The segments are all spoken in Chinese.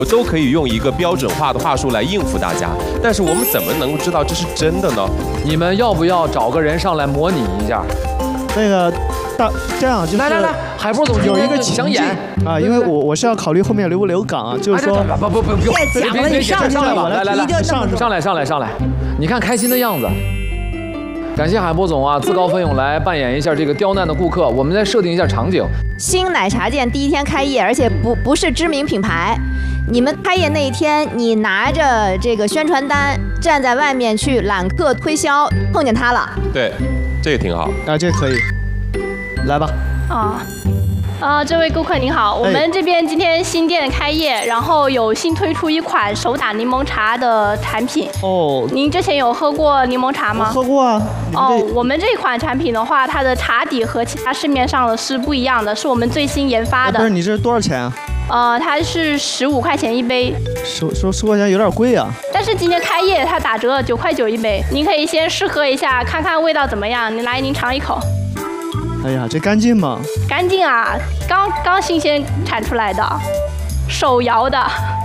都可以用一个标准化的话术来应付大家，但是我们怎么能够知道这是真的呢？ 你们要不要找个人上来模拟一下？ 那个这样就是来，海波总有一个情境想演啊，因为我是要考虑后面留不留岗啊，就是说不别讲了，你上来吧，来，上来，你看开心的样子。感谢海波总啊，自告奋勇来扮演一下这个刁难的顾客。我们再设定一下场景： 新奶茶店第一天开业，而且不是知名品牌。你们开业那一天，你拿着这个宣传单站在外面去揽客推销，碰见他了。 对，这个挺好啊，这个可以，来吧。 这位顾客您好，我们这边今天新店开业，然后有新推出一款手打柠檬茶的产品。哦，您之前有喝过柠檬茶吗？ 喝过啊。 我们这款产品的话，它的茶底和其他市面上的是不一样的，是我们最新研发的。 不是，你这多少钱啊？ 它是15块钱一杯。 10块钱有点贵啊。 但是今天开业它打折9块9一杯，您可以先试喝一下，看看味道怎么样。您尝一口。 哎呀，这干净吗？ 干净啊，刚新鲜产出来的，手摇的。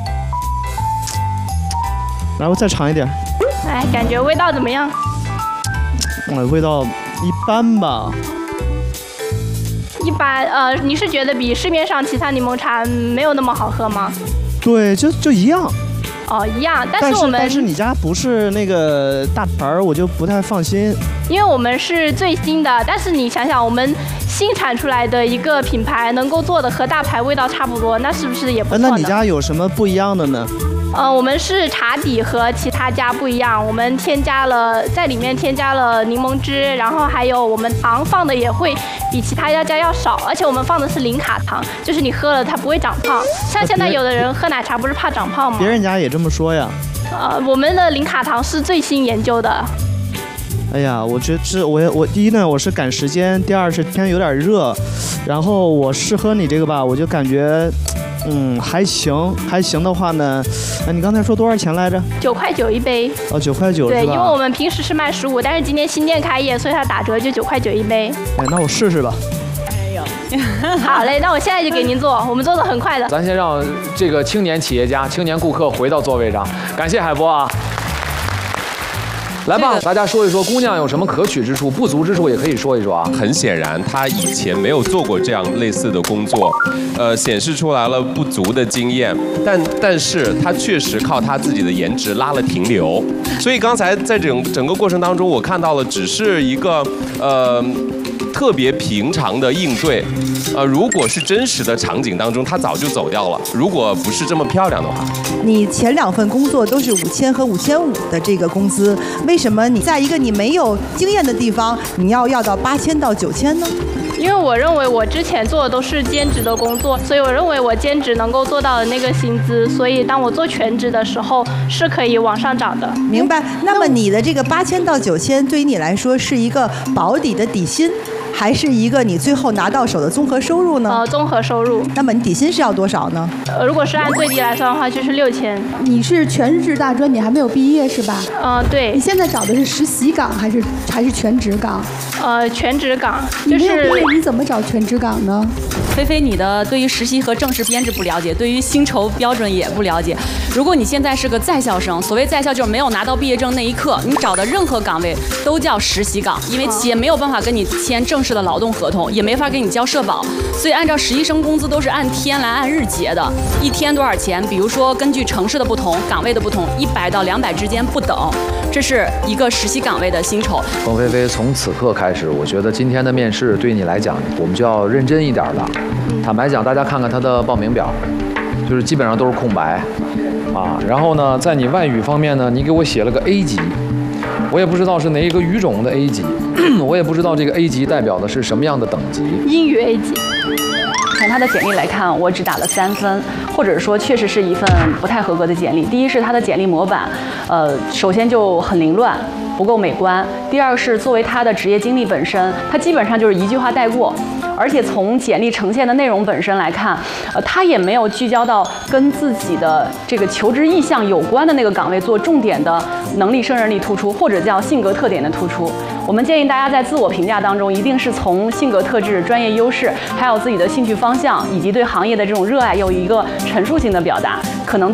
来，我再尝一点。 哎，感觉味道怎么样？ 味道一般吧。 一般，你是觉得比市面上其他柠檬茶没有那么好喝吗？ 对，就一样。 一样，但是你家不是那个大牌儿，我就不太放心。 因为我们是最新的，但是你想想，我们新产出来的一个品牌能够做的和大牌味道差不多，那是不是也不错呢？ 那你家有什么不一样的呢？ 我们是茶底和其他家不一样，我们在里面添加了柠檬汁，然后还有我们糖放的也会比其他家要少，而且我们放的是零卡糖，就是你喝了它不会长胖。像现在有的人喝奶茶不是怕长胖吗？ 别人家也这么说呀。 我们的零卡糖是最新研究的。 哎呀，我觉得我第一呢，我是赶时间；第二是天有点热，然后我试喝你这个吧，我就感觉。还行的话呢，你刚才说多少钱来着 ？9块9一杯。 9块9 对，因为我们平时是卖15，但是今天新店开业，所以它打折就9块9一杯。 那我试试吧。 哎呦，好嘞，那我现在就给您做，我们做的很快的。 咱先让这个青年企业家、青年顾客回到座位上，感谢海波啊。来吧，大家说一说姑娘有什么可取之处，不足之处也可以说一说啊。 很显然，她以前没有做过这样类似的工作，显示出来了不足的经验。但是她确实靠她自己的颜值拉了停留。所以刚才在整个过程当中，我看到了只是一个特别平常的应对。如果是真实的场景当中，她早就走掉了。如果不是这么漂亮的话， 你前2份工作都是5000和5500的这个工资，为什么你在一个你没有经验的地方，你要到8000到9000呢？ 因为我认为我之前做的都是兼职的工作，所以我认为我兼职能够做到的那个薪资，所以当我做全职的时候是可以往上涨的。 明白。那么你的这个8000到9000对于你来说是一个保底的底薪，还是一个你最后拿到手的综合收入呢？ 综合收入。 那么你底薪是要多少呢？ 如果是按最低来算的话，就是6000。 你是全职大专，你还没有毕业是吧？ 对。 你现在找的是实习岗还是全职岗？ 全职岗。 你没有毕业，你怎么找全职岗呢？ 菲菲，你的对于实习和正式编制不了解，对于薪酬标准也不了解。如果你现在是个在校生，所谓在校就是没有拿到毕业证那一刻，你找的任何岗位都叫实习岗，因为企业没有办法跟你签正式的劳动合同，也没法给你交社保，所以按照实习生工资都是按天来按日结的，一天多少钱？比如说根据城市的不同、岗位的不同，100到200之间不等，这是一个实习岗位的薪酬。 冯菲菲，从此刻开始，我觉得今天的面试对你来讲，我们就要认真一点了。坦白讲，大家看看他的报名表，就是基本上都是空白，啊，然后呢，在你外语方面呢，你给我写了个 A 级，我也不知道是哪一个语种的 A 级，我也不知道这个 A 级代表的是什么样的等级。 英语 A 级。 从他的简历来看，我只打了3分，或者说确实是一份不太合格的简历。第一是他的简历模板，首先就很凌乱，不够美观。第二是作为他的职业经历本身，他基本上就是一句话带过。而且从简历呈现的内容本身来看，他也没有聚焦到跟自己的这个求职意向有关的那个岗位做重点的能力胜任力突出，或者叫性格特点的突出。我们建议大家在自我评价当中，一定是从性格特质、专业优势，还有自己的兴趣方向以及对行业的这种热爱，有一个陈述性的表达，可能